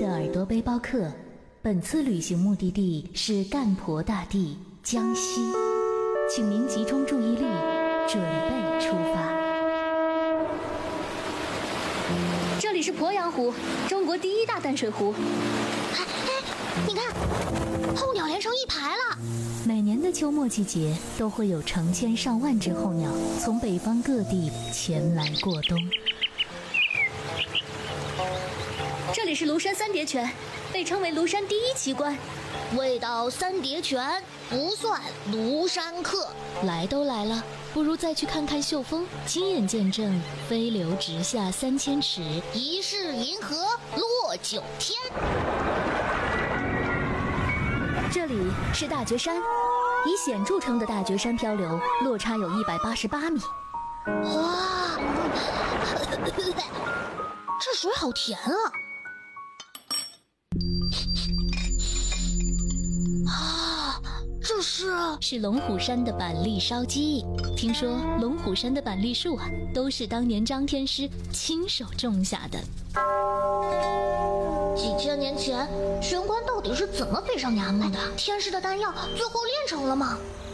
的耳朵背包客，本次旅行目的地是干婆大地江西，请您集中注意力，准备出发。 这里是鄱阳湖，中国第一大淡水湖。 哎，你看，候鸟连成一排了。 每年的秋末季节，都会有成千上万只候鸟从北方各地前来过冬。 这里是庐山三叠泉，被称为庐山第一奇观。 未到三叠泉不算庐山客。 来都来了，不如再去看看秀峰，亲眼见证飞流直下3000尺， 疑是银河落9天。 这里是大觉山，以险著称的大觉山漂流落差有188米。 哇，这水好甜啊！这是龙虎山的板栗烧鸡。听说龙虎山的板栗树啊，都是当年张天师亲手种下的。 几千年前，玄关到底是怎么飞上衙门的？天师的丹药最后炼成了吗？